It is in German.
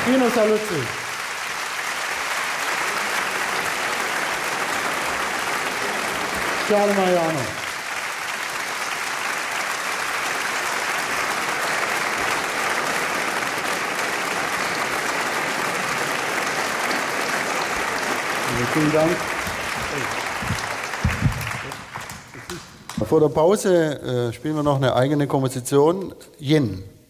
Dino Saluzzi. Charlie Mariano. Vielen Dank. Vor der Pause spielen wir noch eine eigene Komposition, Yin.